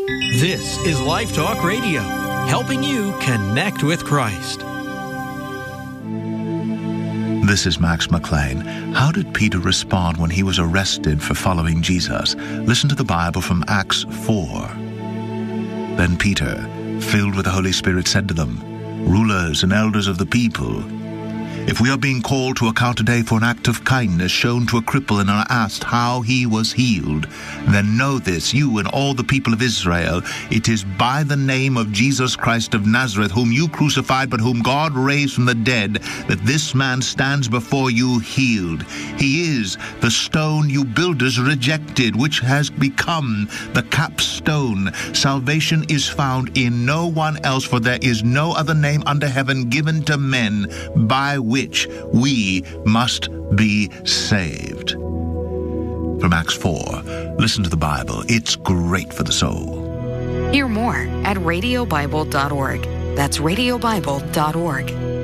This is Life Talk Radio, helping you connect with Christ. This is Max McLean. How did Peter respond when he was arrested for following Jesus? Listen to the Bible from Acts 4. Then Peter, filled with the Holy Spirit, said to them, "Rulers and elders of the people, if we are being called to account today for an act of kindness shown to a cripple and are asked how he was healed, then know this, you and all the people of Israel, it is by the name of Jesus Christ of Nazareth, whom you crucified, but whom God raised from the dead, that this man stands before you healed. He is the stone you builders rejected, which has become the capstone. Salvation is found in no one else, for there is no other name under heaven given to men by which we must be saved." From Acts 4, listen to the Bible. It's great for the soul. Hear more at radiobible.org. That's radiobible.org.